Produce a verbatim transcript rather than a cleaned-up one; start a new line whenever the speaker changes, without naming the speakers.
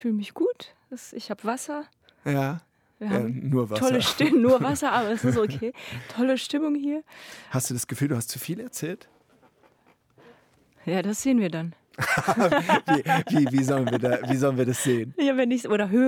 Fühle mich gut. Das ich habe Wasser.
Ja,
Wir
äh,
haben
nur Wasser.
tolle Stimmung, nur Wasser, aber es ist okay. Tolle Stimmung hier.
Hast du das Gefühl, du hast zu viel erzählt?
Ja, das sehen wir dann.
Wie wie wie sollen wir da wie sollen wir das sehen?
Ja, wenn ich's oder höre.